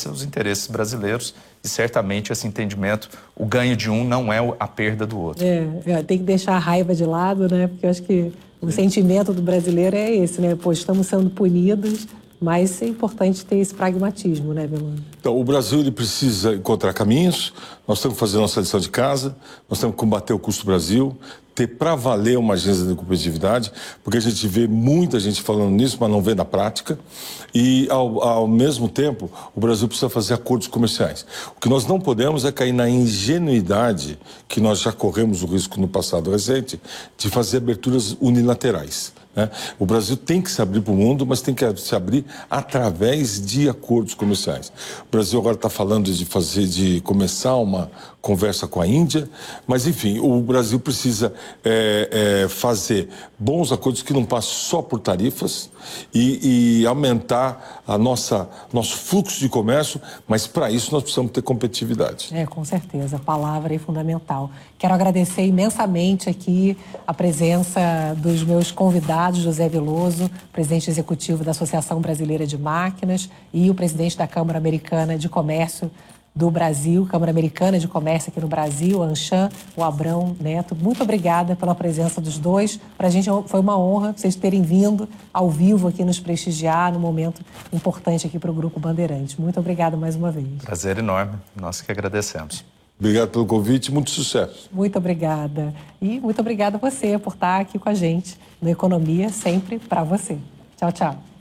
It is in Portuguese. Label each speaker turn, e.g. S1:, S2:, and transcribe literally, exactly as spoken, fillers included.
S1: interesses são os interesses brasileiros e certamente esse entendimento, o ganho de um não é a perda do outro.
S2: É, tem que deixar a raiva de lado, né? Porque eu acho que o Sim. sentimento do brasileiro é esse, né? Pô, estamos sendo punidos, mas é importante ter esse pragmatismo, né, Belano?
S3: Então, o Brasil ele precisa encontrar caminhos, nós temos que fazer nossa lição de casa, nós temos que combater o custo do Brasil, ter para valer uma agenda de competitividade, porque a gente vê muita gente falando nisso, mas não vê na prática, e ao, ao mesmo tempo o Brasil precisa fazer acordos comerciais. O que nós não podemos é cair na ingenuidade, que nós já corremos o risco no passado recente, de fazer aberturas unilaterais. Né? O Brasil tem que se abrir para o mundo, mas tem que se abrir através de acordos comerciais. O Brasil agora está falando de fazer, de começar uma conversa com a Índia, mas enfim, o Brasil precisa é, é, fazer bons acordos que não passem só por tarifas e, e aumentar a nossa nosso fluxo de comércio, mas para isso nós precisamos ter competitividade.
S2: É, com certeza, a palavra é fundamental. Quero agradecer imensamente aqui a presença dos meus convidados, José Veloso, presidente executivo da Associação Brasileira de Máquinas, e o presidente da Câmara Americana de Comércio do Brasil, Câmara Americana de Comércio aqui no Brasil, a Anshan, o Abrão Neto. Muito obrigada pela presença dos dois. Para a gente foi uma honra vocês terem vindo ao vivo aqui nos prestigiar num momento importante aqui para o Grupo Bandeirantes. Muito obrigada mais uma vez.
S1: Prazer enorme. Nós que agradecemos.
S3: Obrigado pelo convite e muito sucesso.
S2: Muito obrigada. E muito obrigada a você por estar aqui com a gente no Economia, sempre para você. Tchau, tchau.